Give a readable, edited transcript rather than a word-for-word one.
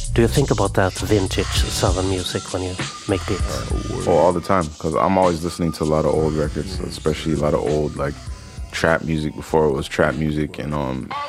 Do you think about that vintage Southern music when you make beats? Oh, all the time, because I'm always listening to a lot of old records, especially a lot of old like trap music before it was trap music, and